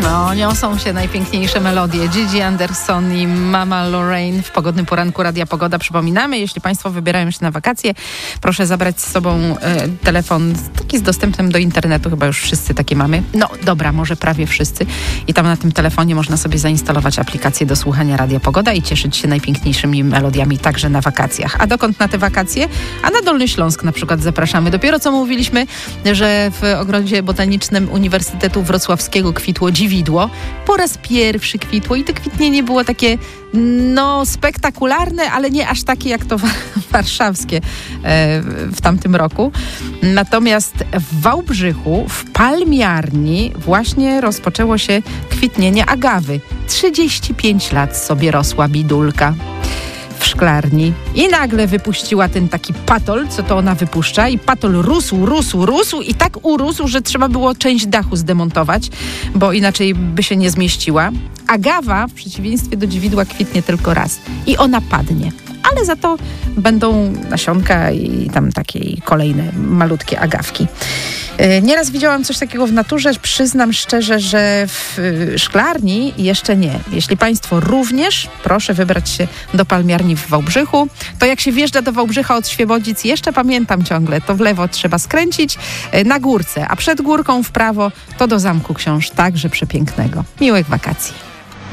No, niosą się najpiękniejsze melodie. Gigi Anderson i Mama Lorraine w pogodnym poranku Radia Pogoda. Przypominamy, jeśli Państwo wybierają się na wakacje, proszę zabrać z sobą telefon taki z dostępem do internetu. Chyba już wszyscy takie mamy. No dobra, może prawie wszyscy. I tam na tym telefonie można sobie zainstalować aplikację do słuchania Radia Pogoda i cieszyć się najpiękniejszymi melodiami także na wakacjach. A dokąd na te wakacje? A na Dolny Śląsk na przykład zapraszamy. Dopiero co mówiliśmy, że w Ogrodzie Botanicznym Uniwersytetu Wrocławskiego kwitło dziwidło. Po raz pierwszy kwitło i to kwitnienie było takie spektakularne, ale nie aż takie jak to warszawskie w tamtym roku. Natomiast w Wałbrzychu, w palmiarni właśnie rozpoczęło się kwitnienie agawy. 35 lat sobie rosła bidulka w szklarni i nagle wypuściła ten taki patol, co to ona wypuszcza, i patol rósł i tak urósł, że trzeba było część dachu zdemontować, bo inaczej by się nie zmieściła. Agawa w przeciwieństwie do dziwidła kwitnie tylko raz i ona padnie, ale za to będą nasionka i tam takie kolejne malutkie agawki. Nieraz widziałam coś takiego w naturze. Przyznam szczerze, że w szklarni jeszcze nie. Jeśli Państwo również, proszę wybrać się do palmiarni w Wałbrzychu. To jak się wjeżdża do Wałbrzycha od Świebodzic, jeszcze pamiętam ciągle, to w lewo trzeba skręcić na górce, a przed górką w prawo to do Zamku Książ, także przepięknego. Miłych wakacji.